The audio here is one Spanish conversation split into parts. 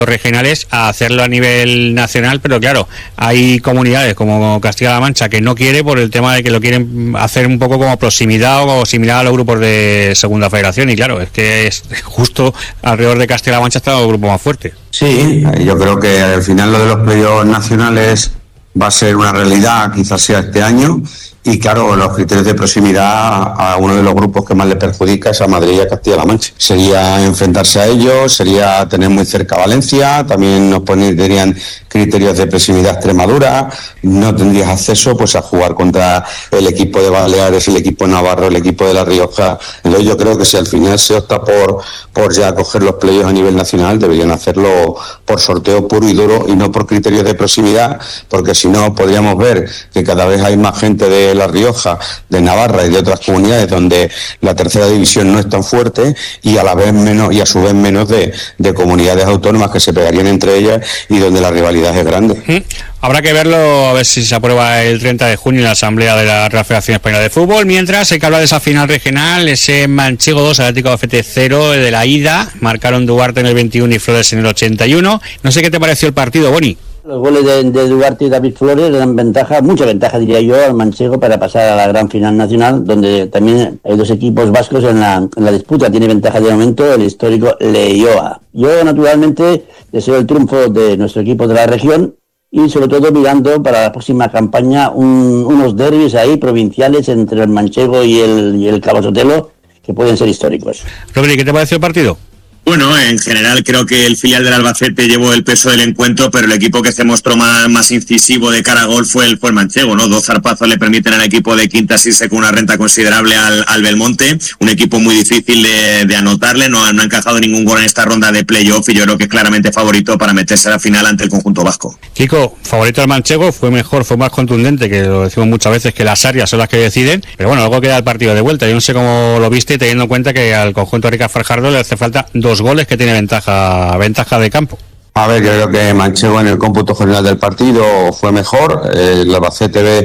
regionales a hacerlo a nivel nacional, pero claro, hay comunidades como Castilla-La Mancha que no quiere por el tema de que lo quieren hacer un poco como proximidad o similar a los grupos de segunda federación, y claro, es que es justo alrededor de Castilla-La Mancha está el grupo más fuerte. Sí, yo creo que al final lo de los playoffs nacionales va a ser una realidad, quizás sea este año, y claro, los criterios de proximidad a uno de los grupos que más le perjudica es a Madrid y a Castilla-La Mancha. Sería enfrentarse a ellos, sería tener muy cerca a Valencia, también nos pondrían criterios de proximidad a Extremadura, no tendrías acceso pues a jugar contra el equipo de Baleares, el equipo de Navarro, el equipo de La Rioja. Entonces yo creo que si al final se opta por ya coger los playoffs a nivel nacional, deberían hacerlo por sorteo puro y duro y no por criterios de proximidad, porque si no podríamos ver que cada vez hay más gente de La Rioja, de Navarra y de otras comunidades donde la tercera división no es tan fuerte, y a la vez menos, y a su vez menos de comunidades autónomas que se pegarían entre ellas y donde la rivalidad es grande. Habrá que verlo, a ver si se aprueba el 30 de junio en la Asamblea de la Real Federación Española de Fútbol. Mientras hay que hablar de esa final regional, ese Manchego 2, Atlético de Albacete 0 de la ida. Marcaron Duarte en el 21 y Flores en el 81. No sé qué te pareció el partido, Boni. Los goles de Duarte y David Flores le dan ventaja, mucha ventaja diría yo, al Manchego para pasar a la gran final nacional, donde también hay dos equipos vascos en la disputa. Tiene ventaja de momento el histórico Leioa. Yo naturalmente deseo el triunfo de nuestro equipo de la región y sobre todo mirando para la próxima campaña unos derbis ahí provinciales entre el Manchego y el Cabo Sotelo que pueden ser históricos. Rodri, ¿qué te pareció el partido? Bueno, en general creo que el filial del Albacete llevó el peso del encuentro, pero el equipo que se mostró más incisivo de cara a gol fue el Manchego, ¿no? 2 zarpazos le permiten al equipo de Quintas irse con una renta considerable al Belmonte, un equipo muy difícil de anotarle, no ha encajado ningún gol en esta ronda de playoff y yo creo que es claramente favorito para meterse a la final ante el conjunto vasco. Kiko, favorito al Manchego, fue mejor, fue más contundente, que lo decimos muchas veces que las áreas son las que deciden, pero bueno, luego queda el partido de vuelta. Yo no sé cómo lo viste, teniendo en cuenta que al conjunto de Ricard Fajardo le hace falta 2 goles que tiene ventaja de campo. A ver, yo creo que Manchego en el cómputo general del partido fue mejor. El Albacete B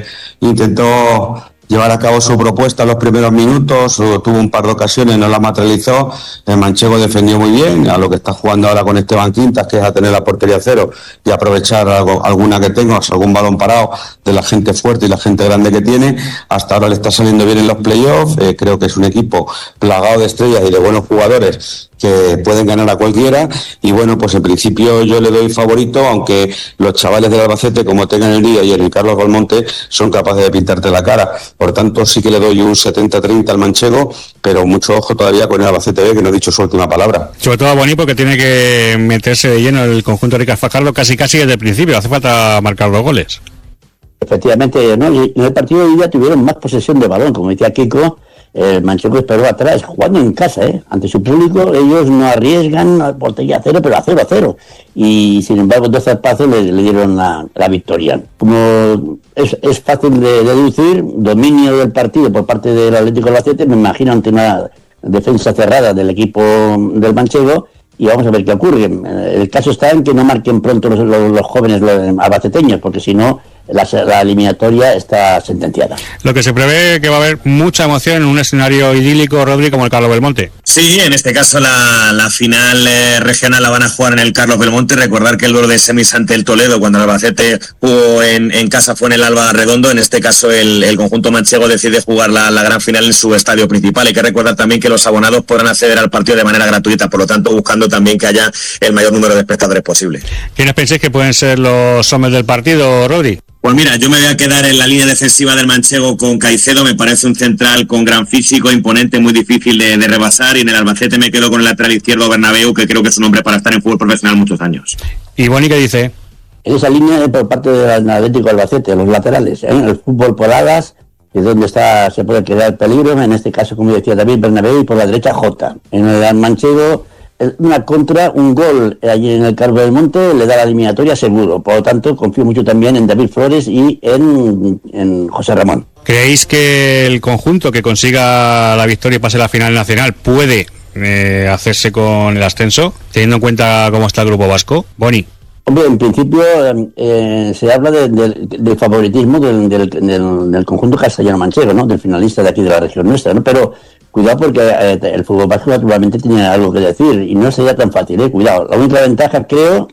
intentó llevar a cabo su propuesta en los primeros minutos, tuvo un par de ocasiones, no la materializó. El Manchego defendió muy bien, a lo que está jugando ahora con Esteban Quintas, que es a tener la portería cero y aprovechar alguna que tenga, algún balón parado de la gente fuerte y la gente grande que tiene. Hasta ahora le está saliendo bien en los playoffs, creo que es un equipo plagado de estrellas y de buenos jugadores que pueden ganar a cualquiera, y bueno, pues en principio yo le doy favorito, aunque los chavales del Albacete, como tengan el día y el Carlos Belmonte, son capaces de pintarte la cara. Por tanto, sí que le doy un 70-30 al Manchego, pero mucho ojo todavía con el Albacete B, que no ha dicho su última palabra. Sobre todo a Boni, porque tiene que meterse de lleno el conjunto de Ricard Fajardo casi desde el principio, hace falta marcar los goles. Efectivamente, ¿no? Y en el partido de ida tuvieron más posesión de balón, como decía Kiko. El Manchego esperó atrás, jugando en casa, ante su público. Ellos no arriesgan, portería 0, pero a 0. Y sin embargo, 2 zarpazos le dieron la victoria. Como es fácil de deducir, dominio del partido por parte del Atlético Albacete, me imagino ante una defensa cerrada del equipo del Manchego. Y vamos a ver qué ocurre. El caso está en que no marquen pronto los jóvenes albaceteños, porque si no, la eliminatoria está sentenciada. Lo que se prevé que va a haber mucha emoción en un escenario idílico, Rodri, como el Carlos Belmonte. Sí, en este caso la final regional la van a jugar en el Carlos Belmonte. Recordar que el duelo de semis ante el Toledo, cuando el Albacete jugó en casa, fue en el Alba Redondo. En este caso el conjunto manchego decide jugar la gran final en su estadio principal. Hay que recordar también que los abonados podrán acceder al partido de manera gratuita, por lo tanto buscando también que haya el mayor número de espectadores posible. ¿Quiénes pensáis que pueden ser los hombres del partido, Rodri? Pues mira, yo me voy a quedar en la línea defensiva del Manchego con Caicedo. Me parece un central con gran físico, imponente, muy difícil de rebasar. Y en el Albacete me quedo con el lateral izquierdo Bernabéu, que creo que es un hombre para estar en fútbol profesional muchos años. ¿Y Boni qué dice? En esa línea por parte del Atlético Albacete, los laterales, el fútbol por alas, es donde se puede quedar el peligro. En este caso, como decía David, Bernabéu, y por la derecha Jota. En el Manchego, una contra, un gol allí en el Carlos del Monte le da la eliminatoria seguro. Por lo tanto, confío mucho también en David Flores y en José Ramón. ¿Creéis que el conjunto que consiga la victoria y pase a la final nacional puede hacerse con el ascenso, teniendo en cuenta cómo está el grupo vasco? Boni. Hombre, en principio se habla del favoritismo del conjunto castellano-manchego, ¿no? Del finalista de aquí de la región nuestra, ¿no? Pero cuidado, porque el fútbol vasco naturalmente tiene algo que decir y no sería tan fácil, cuidado. La única ventaja, creo,